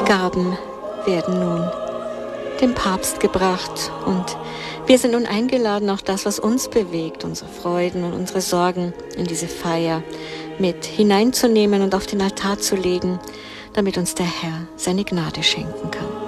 Gaben werden nun dem Papst gebracht und wir sind nun eingeladen, auch das, was uns bewegt, unsere Freuden und unsere Sorgen in diese Feier mit hineinzunehmen und auf den Altar zu legen, damit uns der Herr seine Gnade schenken kann.